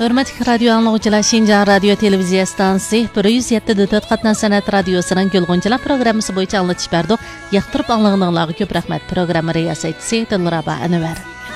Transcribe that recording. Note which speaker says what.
Speaker 1: Hörmətli radio anlıqçılar, Şinjan radio televiziya stansiyası 107.4 qatnaz sanat radiosining Gülğunçılar programması boyunca anlatış berdik. Yaqtırıp anlığınlarga köp rahmet. Programma riyasətçisi Dilraba Anvar.